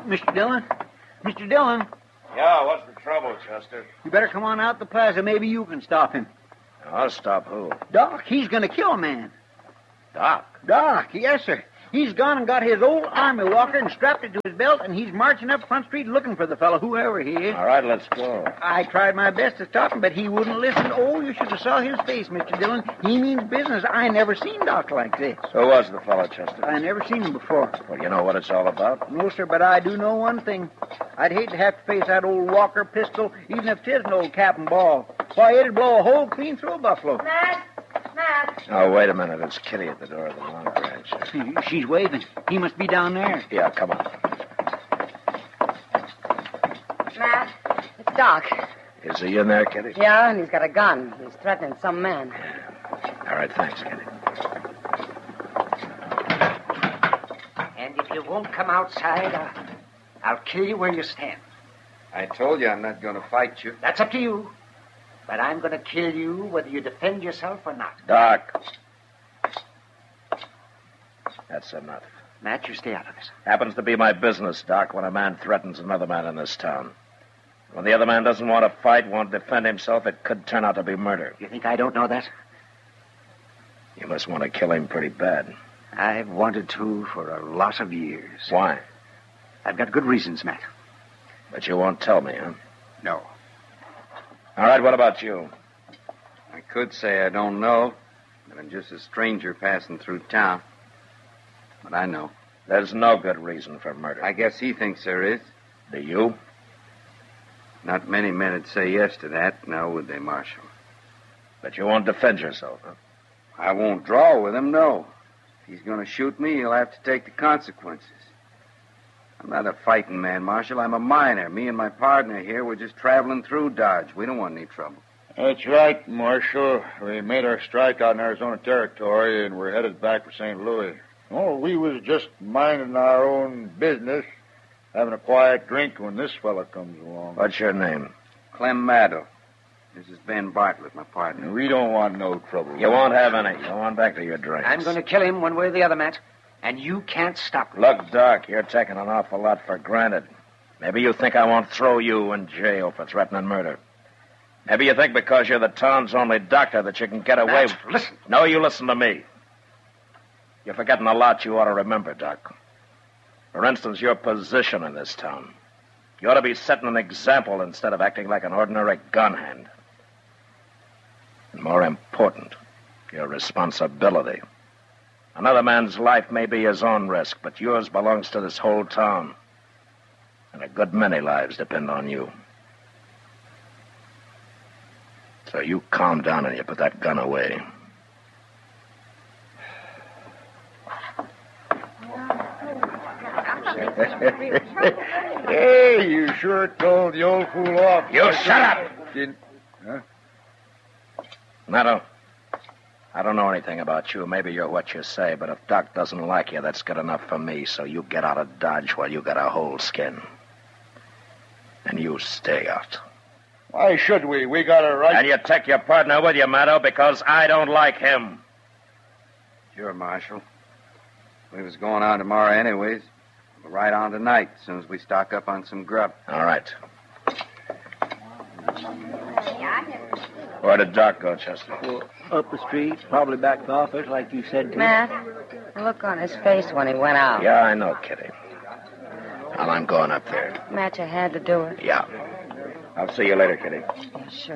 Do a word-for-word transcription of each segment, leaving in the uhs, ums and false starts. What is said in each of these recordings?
Mister Dillon? Mister Dillon? Yeah, what's the trouble, Chester? You better come on out the plaza. Maybe you can stop him. I'll stop who? Doc, he's going to kill a man. Doc? Doc, yes, sir. He's gone and got his old army walker and strapped it to his belt, and he's marching up Front Street looking for the fellow, whoever he is. All right, let's go. I tried my best to stop him, but he wouldn't listen. Oh, you should have saw his face, Mister Dillon. He means business. I never seen Doc like this. Who was the fellow, Chester? I never seen him before. Well, you know what it's all about? No, sir, but I do know one thing. I'd hate to have to face that old Walker pistol, even if 'tis an old cap and ball. Why, it'd blow a hole clean through a buffalo. Matt? Matt? Oh, wait a minute. It's Kitty at the door of the Long Branch. She's waving. He must be down there. Yeah, come on. Matt? It's Doc. Is he in there, Kitty? Yeah, and he's got a gun. He's threatening some man. All right, thanks, Kitty. And if you won't come outside, I'll, I'll kill you where you stand. I told you I'm not going to fight you. That's up to you. But I'm going to kill you whether you defend yourself or not. Doc. That's enough. Matt, you stay out of this. Happens to be my business, Doc, when a man threatens another man in this town. When the other man doesn't want to fight, won't defend himself, it could turn out to be murder. You think I don't know that? You must want to kill him pretty bad. I've wanted to for a lot of years. Why? I've got good reasons, Matt. But you won't tell me, huh? No. All right, what about you? I could say I don't know, but I'm just a stranger passing through town. But I know. There's no good reason for murder. I guess he thinks there is. Do you? Not many men would say yes to that, now would they, Marshal? But you won't defend yourself, huh? I won't draw with him, no. If he's going to shoot me, he'll have to take the consequences. I'm not a fighting man, Marshal. I'm a miner. Me and my partner here, we're just traveling through Dodge. We don't want any trouble. That's right, Marshal. We made our strike out in Arizona Territory, and we're headed back for Saint Louis. Oh, we was just minding our own business, having a quiet drink when this fella comes along. What's your name? Clem Maddow. This is Ben Bartlett, my partner. We don't want no trouble. You won't have any. Go on back to your drinks. I'm going to kill him one way or the other, Matt. And you can't stop me. Look, Doc, you're taking an awful lot for granted. Maybe you think I won't throw you in jail for threatening murder. Maybe you think because you're the town's only doctor that you can get away Matt, with... listen. No, you listen to me. You're forgetting a lot you ought to remember, Doc. For instance, your position in this town. You ought to be setting an example instead of acting like an ordinary gun hand. And more important, your responsibility. Another man's life may be his own risk, but yours belongs to this whole town. And a good many lives depend on you. So you calm down and you put that gun away. Hey, you sure told the old fool off. You shut up! Did... Huh? Maddow, I don't know anything about you. Maybe you're what you say, but if Doc doesn't like you, that's good enough for me, so you get out of Dodge while you got a whole skin. And you stay out. Why should we? We got a right... And you take your partner with you, Maddow, because I don't like him. Sure, Marshal. We was going on tomorrow anyways. We're right on tonight, as soon as we stock up on some grub. All right. Where did Doc go, Chester? Well, up the street, probably back to the office, like you said to Matt, the look on his face when he went out. Yeah, I know, Kitty. Well, I'm going up there. Matt, you had to do it. Yeah. I'll see you later, Kitty. Yeah, sure.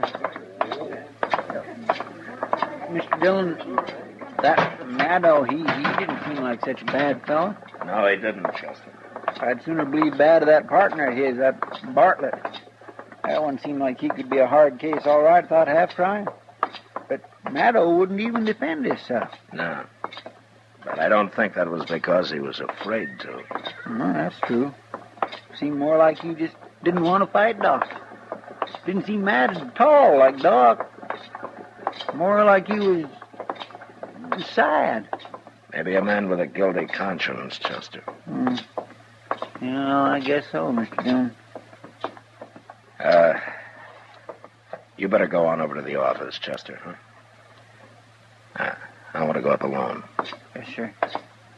Mister Dillon, that Maddow, he, he didn't seem like such a bad fellow. No, he didn't, Chester. I'd sooner believe bad of that partner of his, that Bartlett. That one seemed like he could be a hard case, all right, without half trying. But Maddow wouldn't even defend himself. No. But I don't think that was because he was afraid to. No, that's true. Seemed more like he just didn't want to fight Doc. Didn't seem mad at all like Doc. More like he was sad. Maybe a man with a guilty conscience, Chester. Hmm. Yeah, I guess so, Mister Dillon. Uh, you better go on over to the office, Chester, huh? Uh, I want to go up alone. Yes, sir.